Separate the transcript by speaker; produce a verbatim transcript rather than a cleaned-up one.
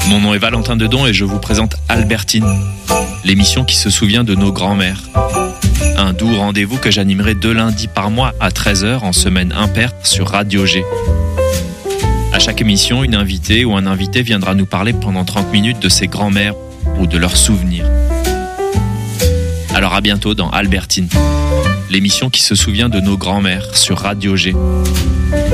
Speaker 1: Mon nom est Valentin Dedon et je vous présente Albertine, l'émission qui se souvient de nos grands-mères. Un doux rendez-vous que j'animerai deux lundis par mois à treize heures en semaine impaire sur Radio G. À chaque émission, une invitée ou un invité viendra nous parler pendant trente minutes de ses grands-mères ou de leurs souvenirs. Alors à bientôt dans Albertine, l'émission qui se souvient de nos grands-mères sur Radio G.